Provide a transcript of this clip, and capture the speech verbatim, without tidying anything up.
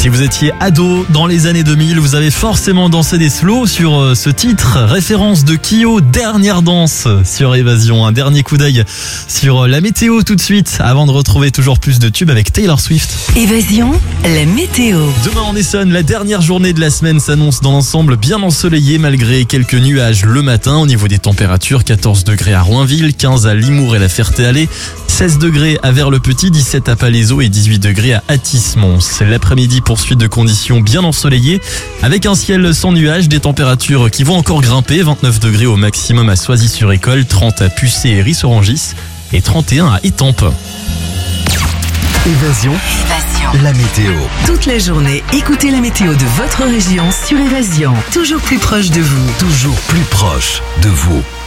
Si vous étiez ado dans les années deux mille, vous avez forcément dansé des slows sur ce titre. Référence de Kyo, dernière danse sur Évasion. Un dernier coup d'œil sur la météo tout de suite avant de retrouver toujours plus de tubes avec Taylor Swift. Évasion, la météo. Demain en Essonne, la dernière journée de la semaine s'annonce dans l'ensemble bien ensoleillée malgré quelques nuages le matin. Au niveau des températures, quatorze degrés à Roinville, quinze à Limours et la Ferté-Alais, seize degrés à Vers-le-Petit, dix-sept à Palaiseau et dix-huit degrés à Athis-Mons. L'après-midi, poursuite de conditions bien ensoleillées avec un ciel sans nuages, des températures qui vont encore grimper, vingt-neuf degrés au maximum à Soisy-sur-École, trente à Pucé et Ris-Orangis et trente et un à Étampes. Évasion, Évasion. la météo. Toute la journée, écoutez la météo de votre région sur Évasion. Toujours plus proche de vous. Toujours plus proche de vous.